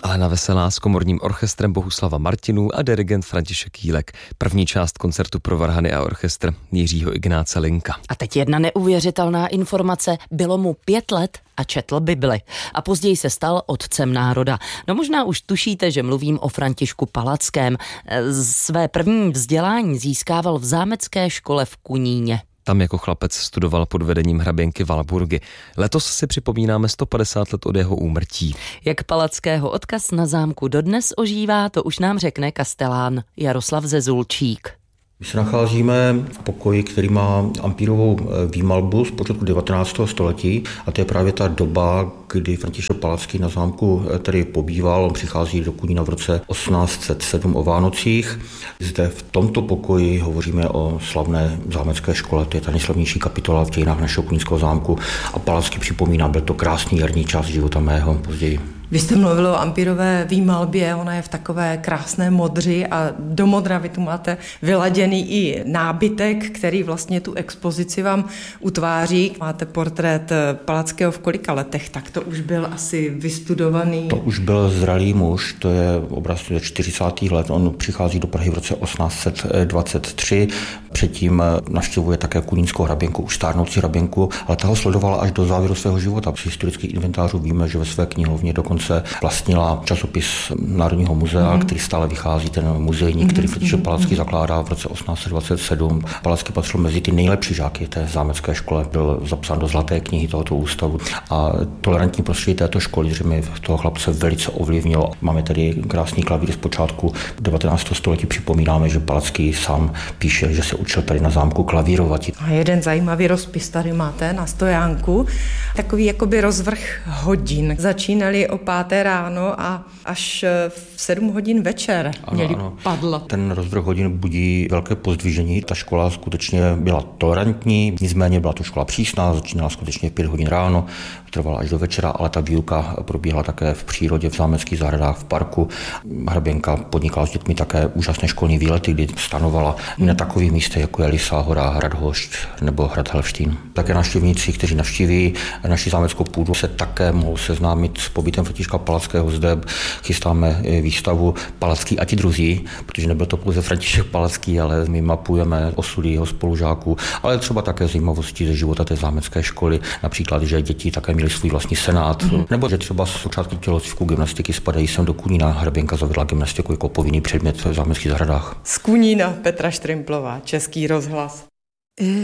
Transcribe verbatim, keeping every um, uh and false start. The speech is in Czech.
Alena Veselá s komorním orchestrem Bohuslava Martinů a dirigent František Jílek. První část koncertu pro varhany a orchestr Jiřího Ignáce Linka. A teď jedna neuvěřitelná informace. Bylo mu pět let a četl Bibli. A později se stal otcem národa. No možná už tušíte, že mluvím o Františku Palackém. Své první vzdělání získával v zámecké škole v Kuníně. Tam jako chlapec studoval pod vedením hraběnky Valburgy. Letos si připomínáme sto padesát let od jeho úmrtí. Jak Palackého odkaz na zámku dodnes ožívá, to už nám řekne kastelán Jaroslav Zezulčík. My se nacházíme v pokoji, který má ampírovou výmalbu z počátku devatenáctého století a to je právě ta doba, kdy František Palacký na zámku tady pobýval. On přichází do Kunína v roce osmnáct set sedm o Vánocích. Zde v tomto pokoji hovoříme o slavné zámecké škole, to je ta nejslavnější kapitola v dějinách našeho kunínského zámku a Palacký připomíná, byl to krásný jarní čas života mého později. Vy jste mluvil o ampírové výmalbě, ona je v takové krásné modři a do modra vy tu máte vyladěný i nábytek, který vlastně tu expozici vám utváří. Máte portrét Palackého v kolika letech, tak to už byl asi vystudovaný. To už byl zralý muž, to je obraz ze čtyřicátých let, on přichází do Prahy v roce osmnáct set dvacet tři, předtím navštěvuje také kunínskou hraběnku, už stárnoucí hraběnku, ale ta ho sledovala až do závěru svého života. Při historických inventářů víme, že ve své knihovně dokonce se vlastnila časopis Národního muzea, mm. který stále vychází, ten muzejník, který František Palacký zakládá v roce osmnáct set dvacet sedm. Palacký patřil mezi ty nejlepší žáky té zámecké škole, byl zapsán do zlaté knihy tohoto ústavu a tolerantní prostředí této školy zřejmě toho chlapce velice ovlivnilo. Máme tady krásný klavír z počátku devatenáctého století, připomínáme, že Palacký sám píše, že se učil tady na zámku klavírovat. A jeden zajímavý rozpis tady máte na stojánku, takový jakoby rozvrh hodin. Začínali o páté ráno a až v sedm hodin večer měli padla. Ten rozvrh hodin budí velké pozdvižení. Ta škola skutečně byla tolerantní, nicméně byla to škola přísná, začínala skutečně v pět hodin ráno, trvala až do večera, ale ta výuka probíhala také v přírodě, v zámeckých zahradách, v parku. Hraběnka podnikala s dětmi také úžasné školní výlety, kdy stanovala i na takových místech, jako je Lysá hora, Hrad Hošť nebo Hrad Helštín. Také návštěvníci, kteří navštíví naši zámeckou půdu, se také mohou seznámit s pobytem Františka Palackého. Zde chystáme výstavu Palacký a ti druzí, protože nebyl to pouze František Palacký, ale my mapujeme osudy jeho spolužáků, ale třeba také zajímavosti ze života té zámecké školy, například, že děti také měli svůj vlastní senát, mm. nebo že třeba z počátku tělocviku gymnastiky spadají sem do Kunína. Hraběnka zavedla gymnastiku jako povinný předmět v zámeckých zahradách. Z Kunína Petra Štrimplová, Český rozhlas.